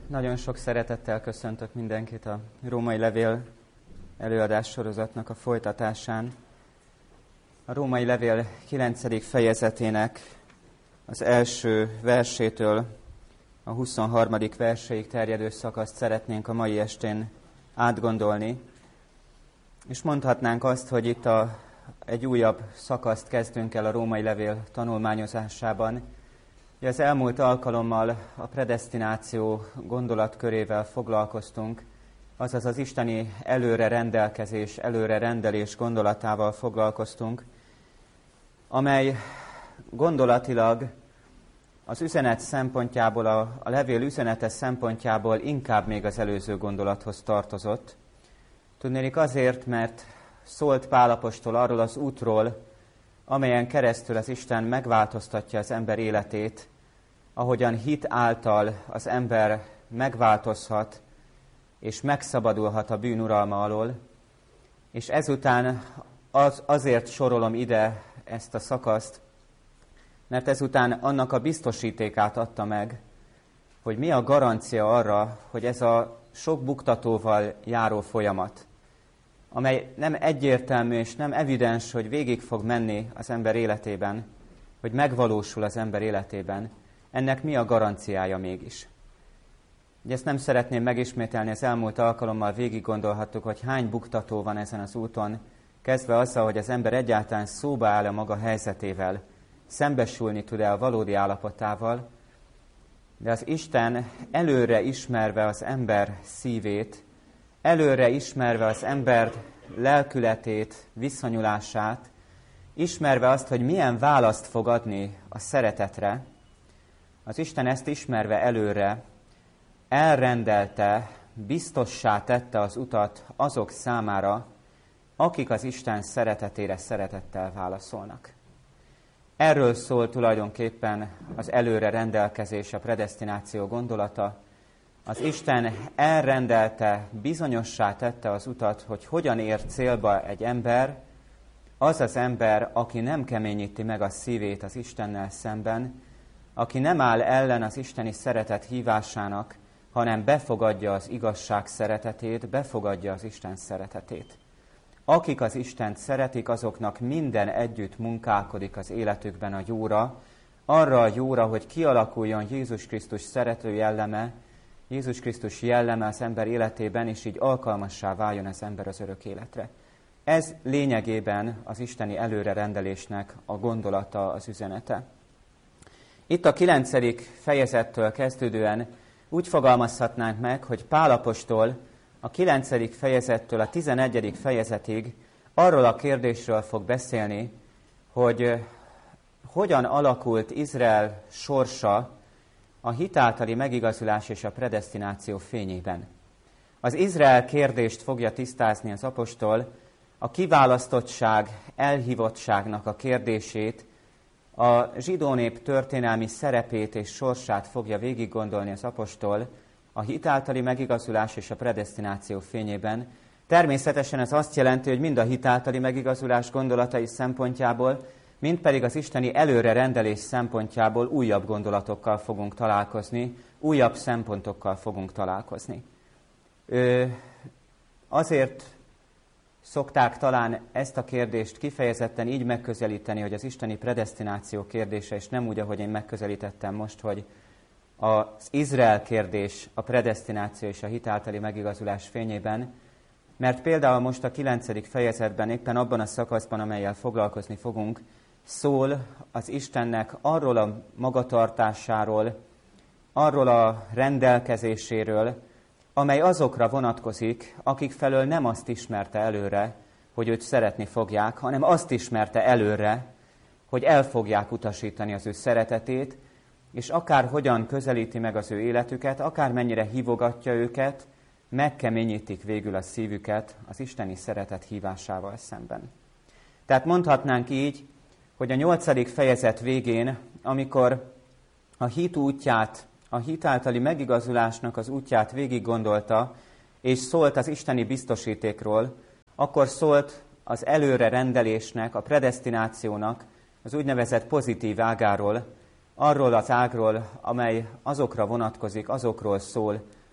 Nagyon sok szeretettel köszöntök mindenkit a Római Levél előadás sorozatnak a folytatásán. A Római Levél 9. fejezetének az első versétől a 23. verséig terjedő szakaszt szeretnénk a mai estén átgondolni. És mondhatnánk azt, hogy itt egy újabb szakaszt kezdünk el a Római Levél tanulmányozásában. Az elmúlt alkalommal a predesztináció gondolatkörével foglalkoztunk, azaz az isteni előrerendelkezés, előrerendelés gondolatával foglalkoztunk, amely gondolatilag az üzenet szempontjából, a levél üzenete szempontjából inkább még az előző gondolathoz tartozott. Tudnélik azért, mert szólt Pál apostol arról az útról, amelyen keresztül az Isten megváltoztatja az ember életét, ahogyan hit által az ember megváltozhat, és megszabadulhat a bűn uralma alól. És ezután azért sorolom ide ezt a szakaszt, mert ezután annak a biztosítékát adta meg, hogy mi a garancia arra, hogy ez a sok buktatóval járó folyamat, amely nem egyértelmű és nem evidens, hogy végig fog menni az ember életében, hogy megvalósul az ember életében, ennek mi a garanciája mégis? Ugye ezt nem szeretném megismételni, az elmúlt alkalommal végig gondolhattuk, hogy hány buktató van ezen az úton, kezdve azzal, hogy az ember egyáltalán szóba áll a maga helyzetével, szembesülni tud-e a valódi állapotával, de az Isten előre ismerve az ember szívét, előre ismerve az ember lelkületét, viszonyulását, ismerve azt, hogy milyen választ fog adni a szeretetre, az Isten ezt ismerve előre elrendelte, biztossá tette az utat azok számára, akik az Isten szeretetére szeretettel válaszolnak. Erről szól tulajdonképpen az előre rendelkezés, a predesztináció gondolata. Az Isten elrendelte, bizonyossá tette az utat, hogy hogyan ér célba egy ember, az az ember, aki nem keményíti meg a szívét az Istennel szemben, aki nem áll ellen az isteni szeretet hívásának, hanem befogadja az igazság szeretetét, befogadja az Isten szeretetét. Akik az Istent szeretik, azoknak minden együtt munkálkodik az életükben a jóra, arra a jóra, hogy kialakuljon Jézus Krisztus szerető jelleme, Jézus Krisztus jelleme az ember életében, és így alkalmassá váljon az ember az örök életre. Ez lényegében az isteni előrerendelésnek a gondolata, az üzenete. Itt a 9. fejezettől kezdődően úgy fogalmazhatnánk meg, hogy Pál apostol a 9. fejezettől a 11. fejezetig arról a kérdésről fog beszélni, hogy hogyan alakult Izrael sorsa a hit általi megigazulás és a predesztináció fényében. Az Izrael kérdést fogja tisztázni az apostol, a kiválasztottság, elhívottságnak a kérdését, a zsidó nép történelmi szerepét és sorsát fogja végig gondolni az apostol a hit általi megigazulás és a predesztináció fényében. Természetesen ez azt jelenti, hogy mind a hit általi megigazulás gondolatai szempontjából, mind pedig az isteni előrerendelés szempontjából újabb gondolatokkal fogunk találkozni, újabb szempontokkal fogunk találkozni. Azért szokták talán ezt a kérdést kifejezetten így megközelíteni, hogy az isteni predesztináció kérdése, és nem úgy, ahogy én megközelítettem most, hogy az Izrael kérdés, a predesztináció és a hit általi megigazulás fényében, mert például most a 9. fejezetben, éppen abban a szakaszban, amellyel foglalkozni fogunk, szól az Istennek arról a magatartásáról, arról a rendelkezéséről, amely azokra vonatkozik, akik felől nem azt ismerte előre, hogy őt szeretni fogják, hanem azt ismerte előre, hogy el fogják utasítani az ő szeretetét, és akár hogyan közelíti meg az ő életüket, akár mennyire hívogatja őket, megkeményítik végül a szívüket az isteni szeretet hívásával szemben. Tehát mondhatnánk így, hogy a 8. fejezet végén, amikor a hit útját, a hit általi megigazulásnak az útját végig gondolta, és szólt az isteni biztosítékról, akkor szólt az előre rendelésnek, a predesztinációnak, az úgynevezett pozitív ágáról, arról az ágról, amely azokra vonatkozik, azokról szól,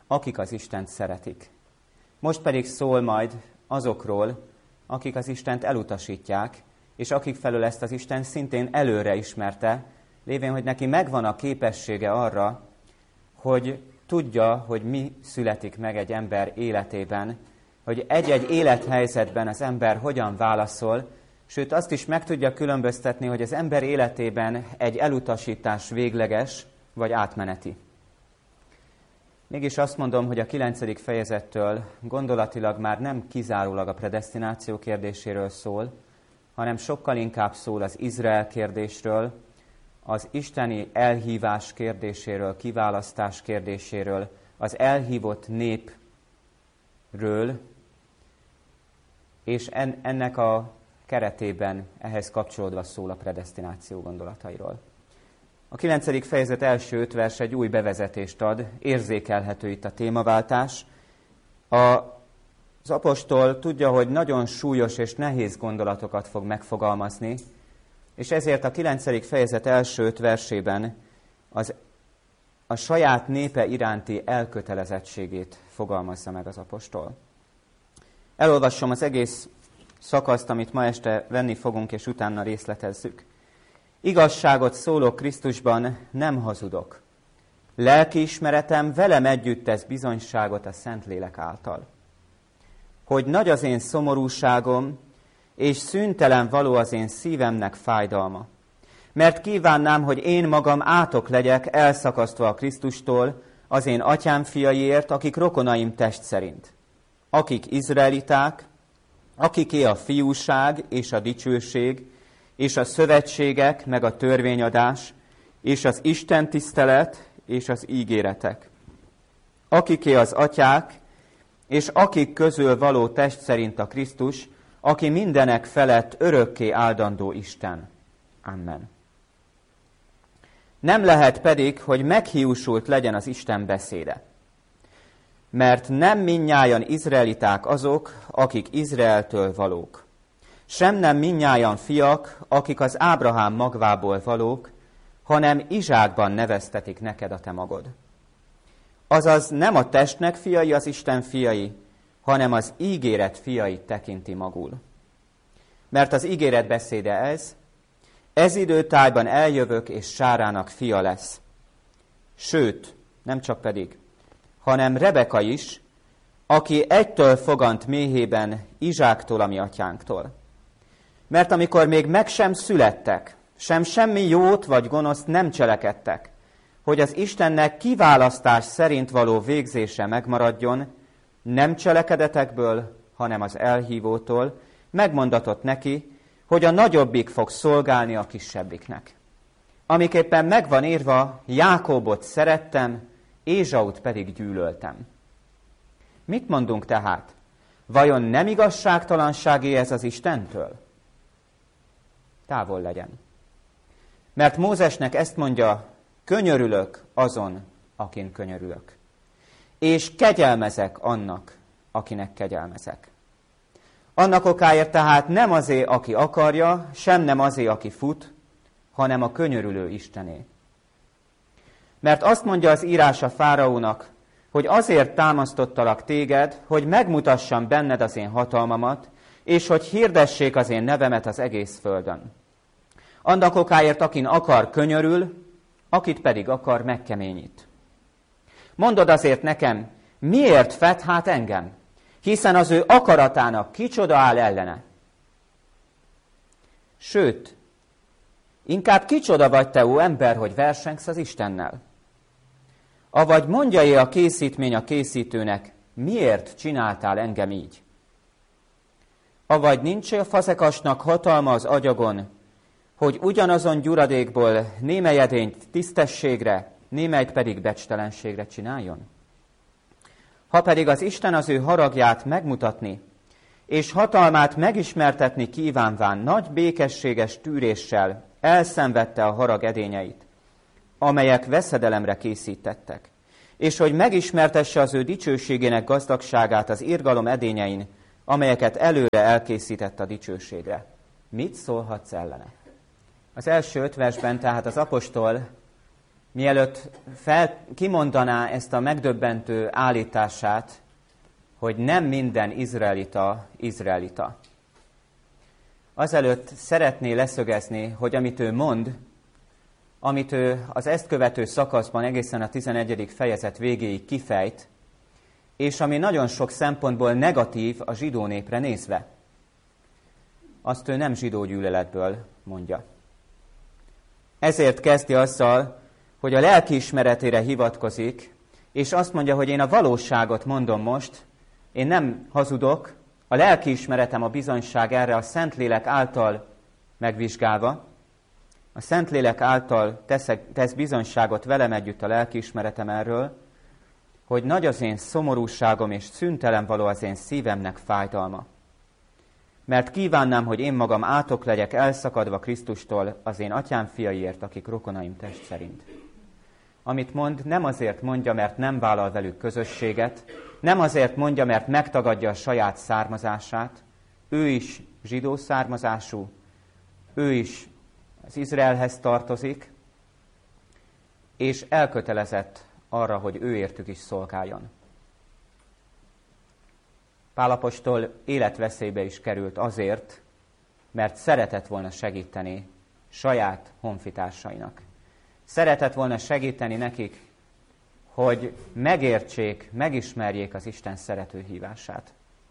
akik az Istent szeretik. Most pedig szól majd azokról, akik az Istent elutasítják, és akik felől ezt az Isten szintén előre ismerte, lévén, hogy neki megvan a képessége arra, hogy tudja, hogy mi születik meg egy ember életében, hogy egy-egy élethelyzetben az ember hogyan válaszol, sőt azt is meg tudja különböztetni, hogy az ember életében egy elutasítás végleges vagy átmeneti. Mégis azt mondom, hogy a 9. fejezettől gondolatilag már nem kizárólag a predesztináció kérdéséről szól, hanem sokkal inkább szól az Izrael kérdésről, az isteni elhívás kérdéséről, kiválasztás kérdéséről, az elhívott népről, és ennek a keretében ehhez kapcsolódva szól a predesztináció gondolatairól. A 9. fejezet első 5 vers egy új bevezetést ad, érzékelhető itt a témaváltás. Az apostol tudja, hogy nagyon súlyos és nehéz gondolatokat fog megfogalmazni, és ezért a 9. fejezet első 5 versében a saját népe iránti elkötelezettségét fogalmazza meg az apostol. Elolvasom az egész szakaszt, amit ma este venni fogunk, és utána részletezzük. Igazságot szólok Krisztusban, nem hazudok. Lelkiismeretem velem együtt tesz bizonyságot a Szentlélek által. Hogy nagy az én szomorúságom, és szüntelen való az én szívemnek fájdalma. Mert kívánnám, hogy én magam átok legyek, elszakasztva a Krisztustól, az én atyám fiaiért, akik rokonaim test szerint. Akik izraeliták, akiké a fiúság és a dicsőség, és a szövetségek, meg a törvényadás, és az Isten tisztelet, és az ígéretek. Akiké az atyák, és akik közül való test szerint a Krisztus, aki mindenek felett örökké áldandó Isten. Amen. Nem lehet pedig, hogy meghiúsult legyen az Isten beszéde. Mert nem mindnyájan izraeliták azok, akik Izraeltől valók. Sem nem mindnyájan fiak, akik az Ábrahám magvából valók, hanem Izsákban neveztetik neked a te magod. Azaz nem a testnek fiai az Isten fiai, hanem az ígéret fiait tekinti magul. Mert az ígéret beszéde ez időtájban eljövök, és Sárának fia lesz. Sőt, nem csak pedig, hanem Rebeka is, aki egytől fogant méhében Izsáktól, a mi atyánktól. Mert amikor még meg sem születtek, sem semmi jót vagy gonoszt nem cselekedtek, hogy az Istennek kiválasztás szerint való végzése megmaradjon, nem cselekedetekből, hanem az elhívótól, megmondatott neki, hogy a nagyobbik fog szolgálni a kisebbiknek. Amiképpen megvan írva, Jákóbot szerettem, Ézsaut pedig gyűlöltem. Mit mondunk tehát? Vajon nem igazságtalanságé ez az Istentől? Távol legyen. Mert Mózesnek ezt mondja, könyörülök azon, akin könyörülök. És kegyelmezek annak, akinek kegyelmezek. Annak okáért tehát nem azé, aki akarja, sem nem azé, aki fut, hanem a könyörülő Istené. Mert azt mondja az írás a fáraónak, hogy azért támasztottalak téged, hogy megmutassam benned az én hatalmamat, és hogy hirdessék az én nevemet az egész földön. Annak okáért, akin akar, könyörül, akit pedig akar, megkeményít. Mondod azért nekem, miért fed hát engem? Hiszen az ő akaratának kicsoda áll ellene. Sőt, inkább kicsoda vagy te, ó ember, hogy versengsz az Istennel? Avagy mondja-e a készítmény a készítőnek, miért csináltál engem így? Avagy nincs a fazekasnak hatalma az agyagon, hogy ugyanazon gyuradékból némely edényt tisztességre, némelyt pedig becstelenségre csináljon? Ha pedig az Isten az ő haragját megmutatni, és hatalmát megismertetni kívánván nagy békességes tűréssel elszenvedte a harag edényeit, amelyek veszedelemre készítettek, és hogy megismertesse az ő dicsőségének gazdagságát az irgalom edényein, amelyeket előre elkészített a dicsőségre. Mit szólhatsz ellene? Az első 5 versben tehát az apostol mielőtt kimondaná ezt a megdöbbentő állítását, hogy nem minden izraelita. Azelőtt szeretné leszögezni, hogy amit ő mond, amit ő az ezt követő szakaszban egészen a 11. fejezet végéig kifejt, és ami nagyon sok szempontból negatív a zsidó népre nézve. Azt ő nem zsidó gyűlöletből mondja. Ezért kezdi azzal, hogy a lelkiismeretére hivatkozik, és azt mondja, hogy én a valóságot mondom most, én nem hazudok, a lelkiismeretem a bizonyság erre a Szentlélek által megvizsgálva, a Szentlélek által tesz bizonyságot velem együtt a lelkiismeretem erről, hogy nagy az én szomorúságom és szüntelen való az én szívemnek fájdalma. Mert kívánnám, hogy én magam átok legyek elszakadva Krisztustól az én atyám fiaiért, akik rokonaim test szerint. Amit mond, nem azért mondja, mert nem vállal velük közösséget, nem azért mondja, mert megtagadja a saját származását, ő is zsidó származású, ő is az Izraelhez tartozik, és elkötelezett arra, hogy ő értük is szolgáljon. Pál apostol életveszélybe is került azért, mert szeretett volna segíteni saját honfitársainak. Szeretett volna segíteni nekik, hogy megértsék, megismerjék az Isten szerető hívását.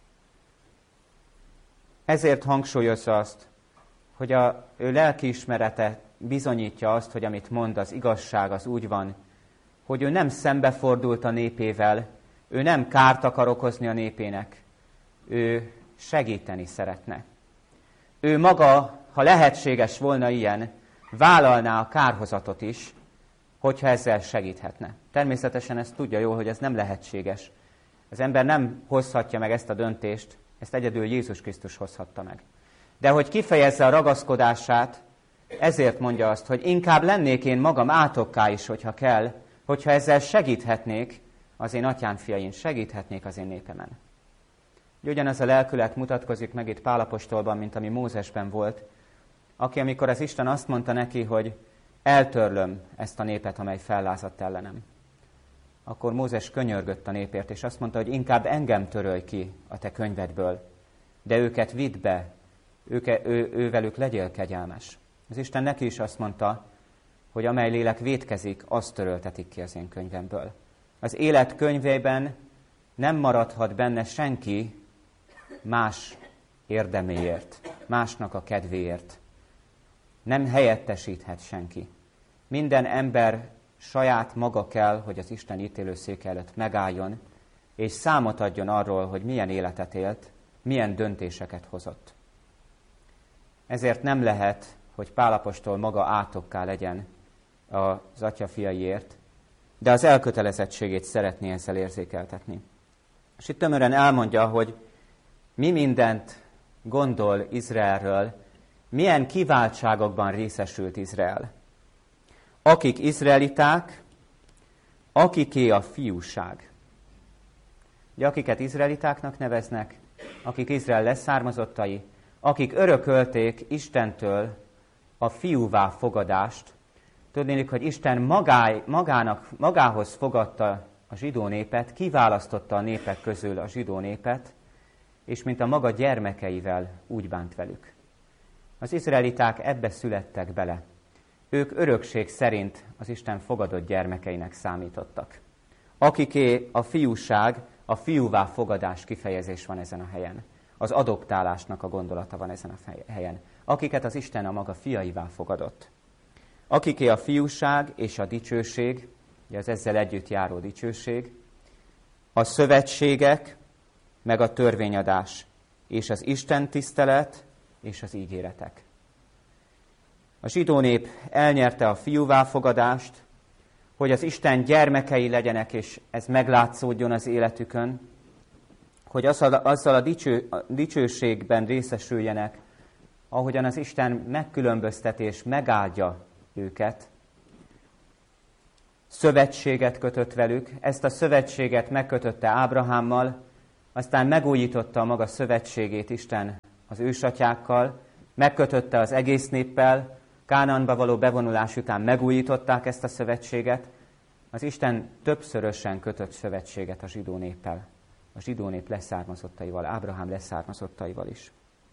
Ezért hangsúlyozza azt, hogy ő lelkiismerete bizonyítja azt, hogy amit mond, az igazság, az úgy van, hogy ő nem szembefordult a népével, ő nem kárt akar okozni a népének, ő segíteni szeretne. Ő maga, ha lehetséges volna ilyen, vállalná a kárhozatot is, hogyha ezzel segíthetne. Természetesen ezt tudja jól, hogy ez nem lehetséges. Az ember nem hozhatja meg ezt a döntést, ezt egyedül Jézus Krisztus hozhatta meg. De hogy kifejezze a ragaszkodását, ezért mondja azt, hogy inkább lennék én magam átokká is, hogyha kell, hogyha ezzel segíthetnék az én atyám fiain, segíthetnék az én népemen. Ugyanaz a lelkület mutatkozik meg itt Pál apostolban, mint ami Mózesben volt, aki, amikor az Isten azt mondta neki, hogy eltörlöm ezt a népet, amely fellázadt ellenem, akkor Mózes könyörgött a népért, és azt mondta, hogy inkább engem törölj ki a te könyvedből, de őket vidd be, ővelük legyél kegyelmes. Az Isten neki is azt mondta, hogy amely lélek vétkezik, azt töröltetik ki az én könyvemből. Az élet könyvében nem maradhat benne senki más érdeméért, másnak a kedvéért. Nem helyettesíthet senki. Minden ember saját maga kell, hogy az Isten ítélőszéke előtt megálljon, és számot adjon arról, hogy milyen életet élt, milyen döntéseket hozott. Ezért nem lehet, hogy Pál apostol maga átokká legyen az atya fiaiért, de az elkötelezettségét szeretné ezzel érzékeltetni. És itt tömören elmondja, hogy mi mindent gondol Izraelről, milyen kiváltságokban részesült Izrael. Akik izraeliták, akiké a fiúság. Ugye, akiket izraelitáknak neveznek, akik Izrael leszármazottai, akik örökölték Istentől a fiúvá fogadást. Tudnélik, hogy Isten magához fogadta a zsidó népet, kiválasztotta a népek közül a zsidó népet, és mint a maga gyermekeivel úgy bánt velük. Az izraeliták ebbe születtek bele. Ők örökség szerint az Isten fogadott gyermekeinek számítottak. Akiké a fiúság, a fiúvá fogadás kifejezés van ezen a helyen. Az adoptálásnak a gondolata van ezen a helyen. Akiket az Isten a maga fiaivá fogadott. Akiké a fiúság és a dicsőség, ugye az ezzel együtt járó dicsőség, a szövetségek, meg a törvényadás, és az Isten tisztelet, és az ígéretek. A zsidó nép elnyerte a fiúváfogadást, hogy az Isten gyermekei legyenek, és ez meglátszódjon az életükön, hogy azzal a dicsőségben részesüljenek, ahogyan az Isten megkülönböztetés megáldja őket. Szövetséget kötött velük, ezt a szövetséget megkötötte Ábrahámmal, aztán megújította a maga szövetségét Isten az ősatyákkal, megkötötte az egész néppel, Kánaánba való bevonulás után megújították ezt a szövetséget, az Isten többszörösen kötött szövetséget a zsidó néppel, a zsidó nép leszármazottaival, Ábrahám leszármazottaival is.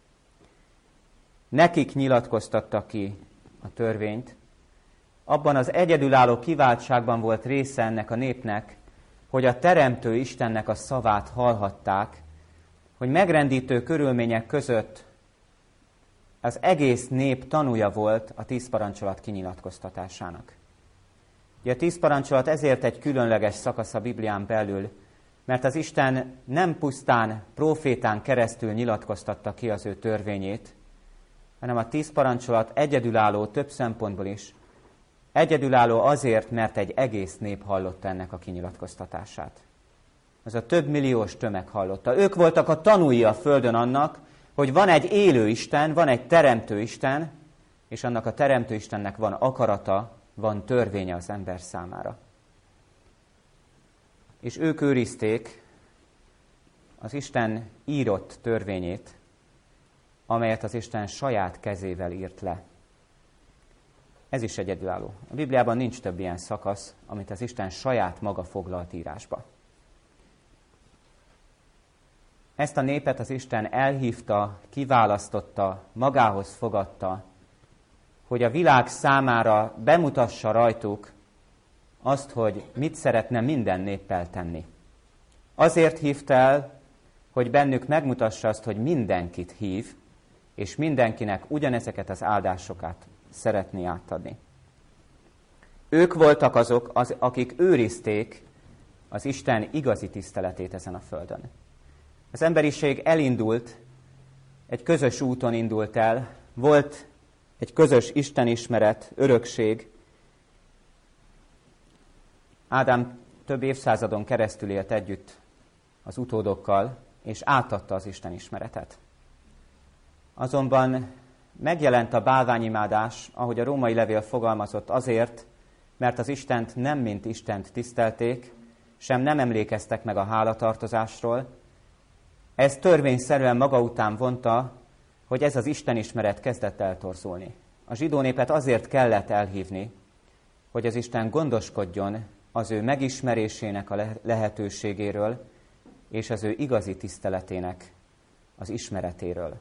Nekik nyilatkoztatta ki a törvényt, abban az egyedülálló kiváltságban volt része ennek a népnek, hogy a Teremtő Istennek a szavát hallhatták, hogy megrendítő körülmények között az egész nép tanúja volt a 10 parancsolat kinyilatkoztatásának. Ugye a 10 parancsolat ezért egy különleges szakasz a Biblián belül, mert az Isten nem pusztán prófétán keresztül nyilatkoztatta ki az ő törvényét, hanem a 10 parancsolat egyedülálló több szempontból is. Egyedülálló azért, mert egy egész nép hallotta ennek a kinyilatkoztatását. Az a több milliós tömeg hallotta. Ők voltak a tanúi a földön annak, hogy van egy élő Isten, van egy teremtő Isten, és annak a teremtő Istennek van akarata, van törvénye az ember számára. És ők őrizték az Isten írott törvényét, amelyet az Isten saját kezével írt le. Ez is egyedülálló. A Bibliában nincs több ilyen szakasz, amit az Isten saját maga foglalt írásba. Ezt a népet az Isten elhívta, kiválasztotta, magához fogadta, hogy a világ számára bemutassa rajtuk azt, hogy mit szeretne minden néppel tenni. Azért hívta el, hogy bennük megmutassa azt, hogy mindenkit hív, és mindenkinek ugyanezeket az áldásokat szeretné átadni. Ők voltak azok, akik őrizték az Isten igazi tiszteletét ezen a földön. Az emberiség elindult, egy közös úton indult el, volt egy közös istenismeret, örökség. Ádám több évszázadon keresztül élt együtt az utódokkal, és átadta az istenismeretet. Azonban megjelent a bálványimádás, ahogy a római levél fogalmazott, azért, mert az Istent nem mint Istent tisztelték, sem nem emlékeztek meg a hálatartozásról. Ez törvényszerűen maga után vonta, hogy ez az istenismeret kezdett eltorzulni. A zsidó népet azért kellett elhívni, hogy az Isten gondoskodjon az ő megismerésének a lehetőségéről, és az ő igazi tiszteletének az ismeretéről.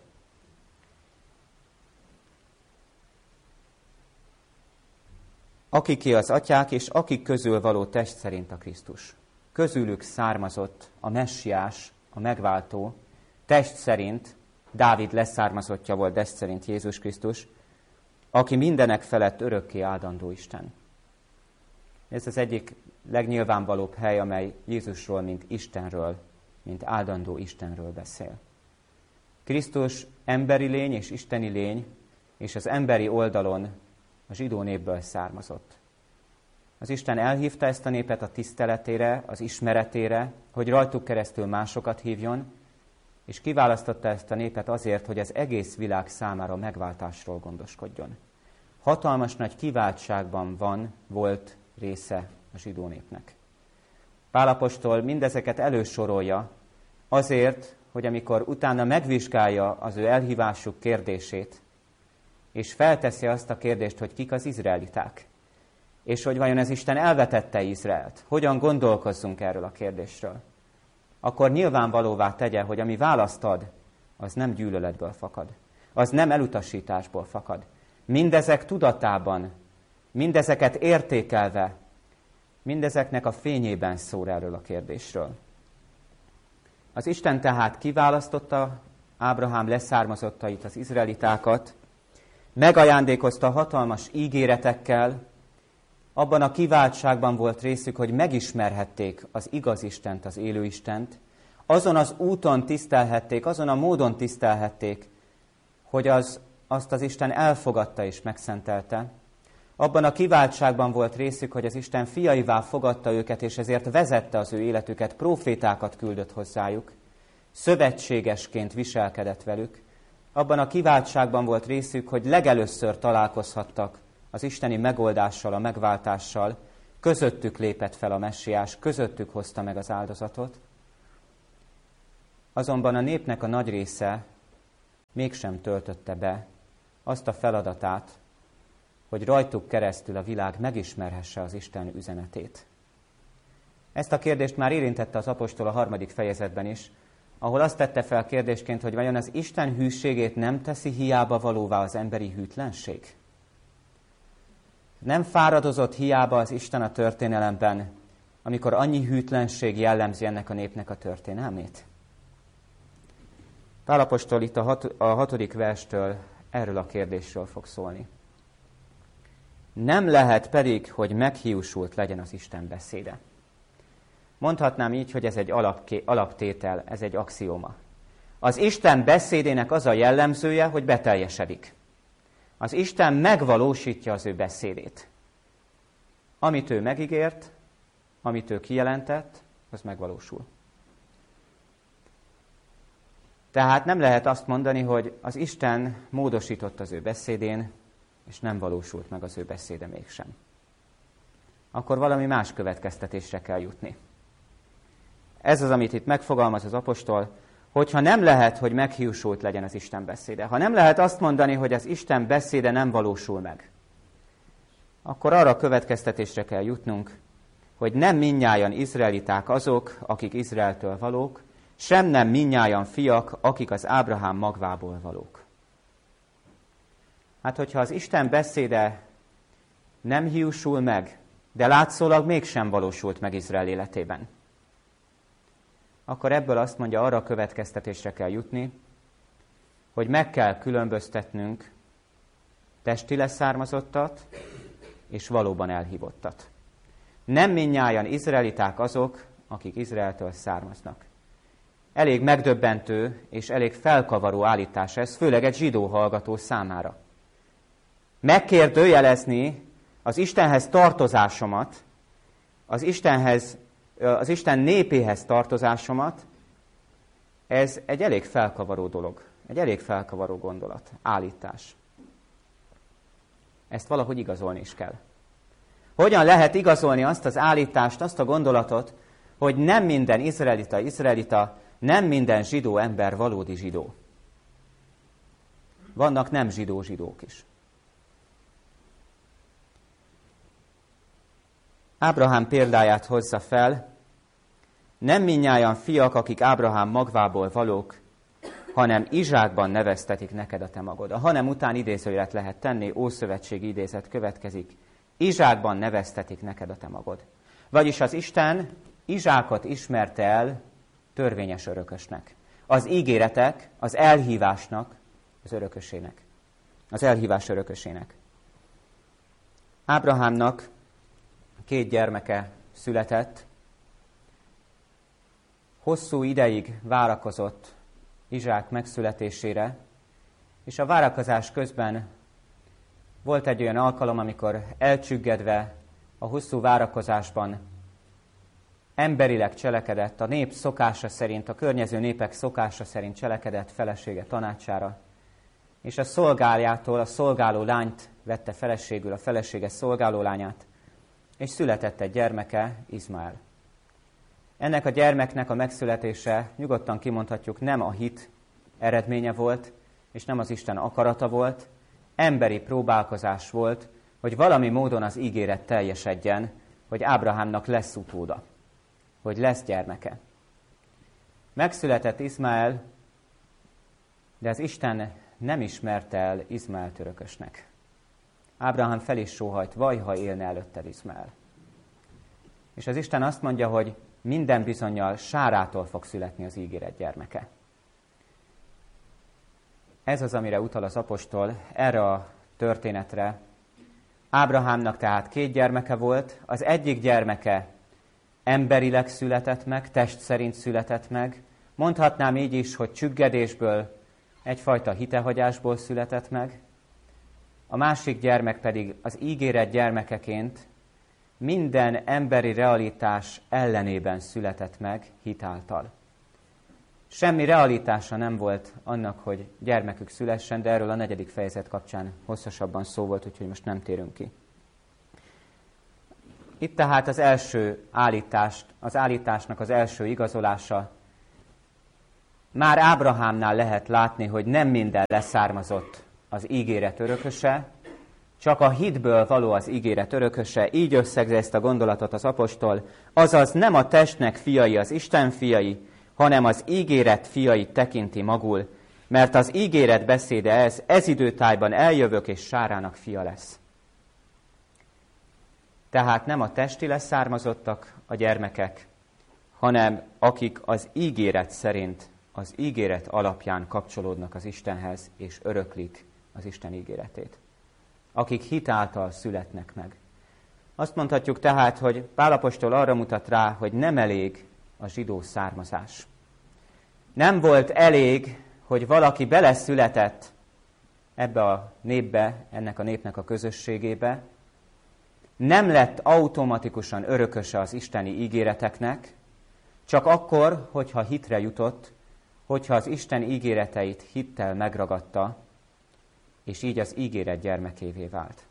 Akiké az atyák, és akik közül való test szerint a Krisztus. Közülük származott a messiás, a megváltó, test szerint, Dávid leszármazottja volt test szerint Jézus Krisztus, aki mindenek felett örökké áldandó Isten. Ez az egyik legnyilvánvalóbb hely, amely Jézusról, mint Istenről, mint áldandó Istenről beszél. Krisztus emberi lény és isteni lény, és az emberi oldalon a zsidó népből származott. Az Isten elhívta ezt a népet a tiszteletére, az ismeretére, hogy rajtuk keresztül másokat hívjon, és kiválasztotta ezt a népet azért, hogy az egész világ számára megváltásról gondoskodjon. Hatalmas nagy kiváltságban volt része a zsidó népnek. Pál apostol mindezeket elősorolja azért, hogy amikor utána megvizsgálja az ő elhívásuk kérdését, és felteszi azt a kérdést, hogy kik az izraeliták, és hogy vajon az Isten elvetette Izraelt, hogyan gondolkozzunk erről a kérdésről, akkor nyilvánvalóvá tegye, hogy ami választ ad, az nem gyűlöletből fakad, az nem elutasításból fakad. Mindezek tudatában, mindezeket értékelve, mindezeknek a fényében szól erről a kérdésről. Az Isten tehát kiválasztotta Ábrahám leszármazottait, az izraelitákat, megajándékozta hatalmas ígéretekkel, abban a kiváltságban volt részük, hogy megismerhették az igaz Istent, az élő Istent, azon az úton tisztelhették, azon a módon tisztelhették, hogy azt az Isten elfogadta és megszentelte. Abban a kiváltságban volt részük, hogy az Isten fiaivá fogadta őket, és ezért vezette az ő életüket, prófétákat küldött hozzájuk, szövetségesként viselkedett velük. Abban a kiváltságban volt részük, hogy legelőször találkozhattak az isteni megoldással, a megváltással, közöttük lépett fel a messiás, közöttük hozta meg az áldozatot. Azonban a népnek a nagy része mégsem töltötte be azt a feladatát, hogy rajtuk keresztül a világ megismerhesse az Isten üzenetét. Ezt a kérdést már érintette az apostol a 3. fejezetben is, ahol azt tette fel kérdésként, hogy vajon az Isten hűségét nem teszi hiába valóvá az emberi hűtlenség? Nem fáradozott hiába az Isten a történelemben, amikor annyi hűtlenség jellemzi ennek a népnek a történelmét? Pál apostol itt a 6. verstől erről a kérdésről fog szólni. Nem lehet pedig, hogy meghiúsult legyen az Isten beszéde. Mondhatnám így, hogy ez egy alaptétel, ez egy axióma. Az Isten beszédének az a jellemzője, hogy beteljesedik. Az Isten megvalósítja az ő beszédét. Amit ő megígért, amit ő kijelentett, az megvalósul. Tehát nem lehet azt mondani, hogy az Isten módosított az ő beszédén, és nem valósult meg az ő beszéde mégsem. Akkor valami más következtetésre kell jutni. Ez az, amit itt megfogalmaz az apostol, hogyha nem lehet, hogy meghiúsult legyen az Isten beszéde, ha nem lehet azt mondani, hogy az Isten beszéde nem valósul meg, akkor arra a következtetésre kell jutnunk, hogy nem mindnyájan izraeliták azok, akik Izraeltől valók, sem nem mindnyájan fiak, akik az Ábrahám magvából valók. Hát, hogyha az Isten beszéde nem hiúsul meg, de látszólag mégsem valósult meg Izrael életében, akkor ebből azt mondja, arra a következtetésre kell jutni, hogy meg kell különböztetnünk testi leszármazottat és valóban elhívottat. Nem mindnyájan izraeliták azok, akik Izraeltől származnak. Elég megdöbbentő és elég felkavaró állítás ez, főleg egy zsidó hallgató számára. Megkérdőjelezni az Istenhez tartozásomat, az Isten népéhez tartozásomat, ez egy elég felkavaró dolog, egy elég felkavaró gondolat, állítás. Ezt valahogy igazolni is kell. Hogyan lehet igazolni azt az állítást, azt a gondolatot, hogy nem minden izraelita, nem minden zsidó ember valódi zsidó. Vannak nem zsidó zsidók is. Ábrahám példáját hozza fel, nem mindnyájan fiak, akik Ábrahám magvából valók, hanem Izsákban neveztetik neked a te magod. A hanem után idézőjelet lehet tenni, ószövetségi idézet következik. Izsákban neveztetik neked a te magod. Vagyis az Isten Izsákot ismerte el törvényes örökösnek. Az ígéretek, az elhívásnak, az örökösének. Az elhívás örökösének. Ábrahámnak 2 gyermeke született, hosszú ideig várakozott Izsák megszületésére, és a várakozás közben volt egy olyan alkalom, amikor elcsüggedve a hosszú várakozásban emberileg cselekedett, a nép szokása szerint, a környező népek szokása szerint cselekedett felesége tanácsára, és a szolgáljától a szolgáló lányt vette feleségül, a felesége szolgáló lányát, és született egy gyermeke, Izmael. Ennek a gyermeknek a megszületése, nyugodtan kimondhatjuk, nem a hit eredménye volt, és nem az Isten akarata volt, emberi próbálkozás volt, hogy valami módon az ígéret teljesedjen, hogy Ábrahámnak lesz utóda, hogy lesz gyermeke. Megszületett Izmael, de az Isten nem ismerte el Izmaelt örökösnek. Ábrahám fel is sóhajt, vaj, ha élne előtted Izmael. És az Isten azt mondja, hogy minden bizonnyal Sárától fog születni az ígéret gyermeke. Ez az, amire utal az apostol, erre a történetre. Ábrahámnak tehát 2 gyermeke volt, az egyik gyermeke emberileg született meg, test szerint született meg. Mondhatnám így is, hogy csüggedésből, egyfajta hitehagyásból született meg. A másik gyermek pedig az ígéret gyermekeként minden emberi realitás ellenében született meg hitáltal. Semmi realitása nem volt annak, hogy gyermekük szülessen, de erről a 4. fejezet kapcsán hosszasabban szó volt, úgyhogy most nem térünk ki. Itt tehát az első az állításnak az első igazolása. Már Ábrahámnál lehet látni, hogy nem minden leszármazott az ígéret örököse, csak a hitből való az ígéret örököse, így összegzi ezt a gondolatot az apostol, azaz nem a testnek fiai az Isten fiai, hanem az ígéret fiait tekinti magul, mert az ígéret beszéde ez időtájban eljövök, és Sárának fia lesz. Tehát nem a testi leszármazottak a gyermekek, hanem akik az ígéret szerint, az ígéret alapján kapcsolódnak az Istenhez, és öröklik az Isten ígéretét. Akik hit által születnek meg. Azt mondhatjuk tehát, hogy Pál apostol arra mutat rá, hogy nem elég a zsidó származás. Nem volt elég, hogy valaki beleszületett ebbe a népbe, ennek a népnek a közösségébe, nem lett automatikusan örököse az isteni ígéreteknek, csak akkor, hogyha hitre jutott, hogyha az Isten ígéreteit hittel megragadta, és így az ígéret gyermekévé vált.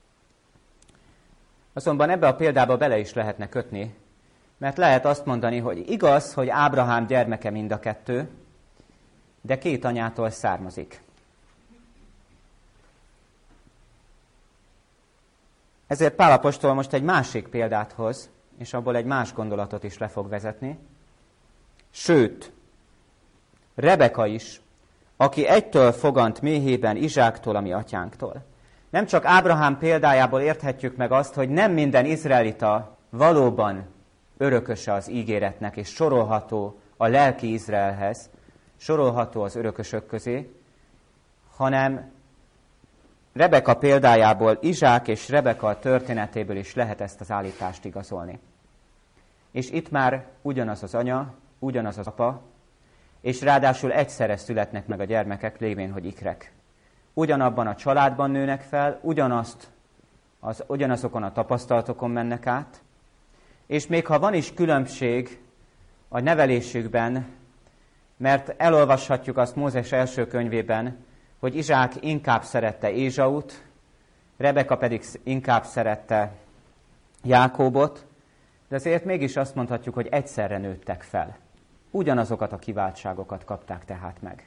Azonban ebbe a példába bele is lehetne kötni, mert lehet azt mondani, hogy igaz, hogy Ábrahám gyermeke mind a kettő, de két anyától származik. Ezért Pál apostol most egy másik példát hoz, és abból egy más gondolatot is le fog vezetni. Sőt, Rebeka is, aki egytől fogant méhében Izsáktól, a mi atyánktól. Nem csak Ábrahám példájából érthetjük meg azt, hogy nem minden izraelita valóban örököse az ígéretnek, és sorolható a lelki Izraelhez, sorolható az örökösök közé, hanem Rebeka példájából, Izsák és Rebeka történetéből is lehet ezt az állítást igazolni. És itt már ugyanaz az anya, ugyanaz az apa, és ráadásul egyszerre születnek meg a gyermekek, lévén, hogy ikrek. Ugyanabban a családban nőnek fel, ugyanazokon a tapasztalatokon mennek át, és még ha van is különbség a nevelésükben, mert elolvashatjuk azt Mózes első könyvében, hogy Izsák inkább szerette Ézsaut, Rebeka pedig inkább szerette Jákóbot, de azért mégis azt mondhatjuk, hogy egyszerre nőttek fel. Ugyanazokat a kiváltságokat kapták tehát meg.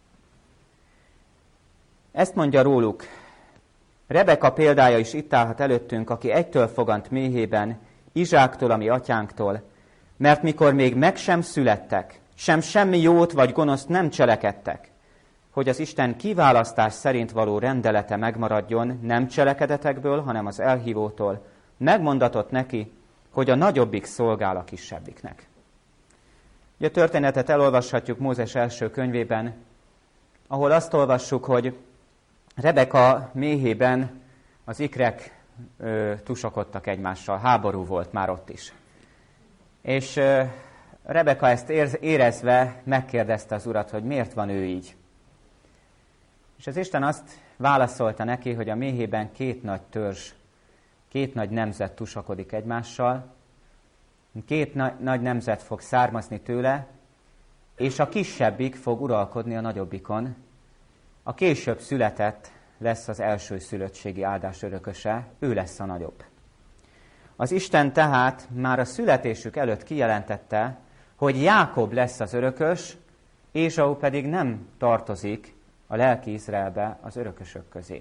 Ezt mondja róluk. Rebeka példája is itt állhat előttünk, aki egytől fogant méhében, Izsáktól, a mi atyánktól, mert mikor még meg sem születtek, sem semmi jót vagy gonoszt nem cselekedtek, hogy az Isten kiválasztás szerint való rendelete megmaradjon, nem cselekedetekből, hanem az elhívótól, megmondatott neki, hogy a nagyobbik szolgál a kisebbiknek. Ugye a történetet elolvashatjuk Mózes első könyvében, ahol azt olvassuk, hogy Rebeka méhében az ikrek tusakodtak egymással, háború volt már ott is. És Rebeka ezt érezve megkérdezte az urat, hogy miért van ő így. És az Isten azt válaszolta neki, hogy a méhében két nagy törzs, két nagy nemzet tusakodik egymással, két nagy nemzet fog származni tőle, és a kisebbik fog uralkodni a nagyobbikon. A később született lesz az első szülöttségi áldás örököse, ő lesz a nagyobb. Az Isten tehát már a születésük előtt kijelentette, hogy Jákob lesz az örökös, Ézsau pedig nem tartozik a lelki Izraelbe az örökösök közé.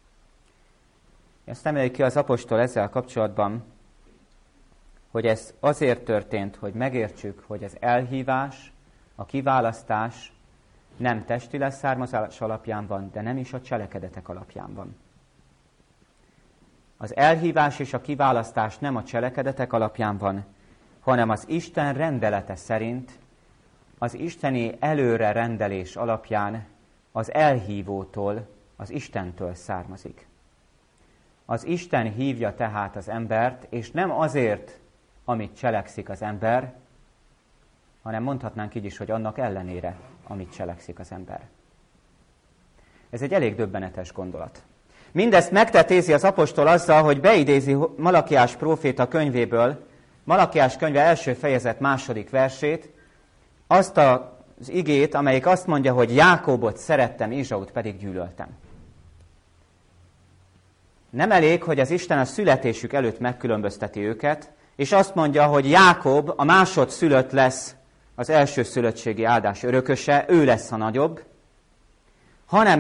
Ezt emelik ki az apostol ezzel kapcsolatban, hogy ez azért történt, hogy megértsük, hogy az elhívás, a kiválasztás nem testi leszármazás alapján van, de nem is a cselekedetek alapján van. Az elhívás és a kiválasztás nem a cselekedetek alapján van, hanem az Isten rendelete szerint, az isteni előre rendelés alapján az elhívótól, az Istentől származik. Az Isten hívja tehát az embert, és nem azért, amit cselekszik az ember, hanem mondhatnánk így is, hogy annak ellenére, amit cselekszik az ember. Ez egy elég döbbenetes gondolat. Mindezt megtetézi az apostol azzal, hogy beidézi Malakiás próféta könyvéből, Malakiás könyve első fejezet második versét, azt az igét, amelyik azt mondja, hogy Jákóbot szerettem, Ézsaut pedig gyűlöltem. Nem elég, hogy az Isten a születésük előtt megkülönbözteti őket, és azt mondja, hogy Jákob a másodszülött lesz az első szülöttségi áldás örököse, ő lesz a nagyobb, hanem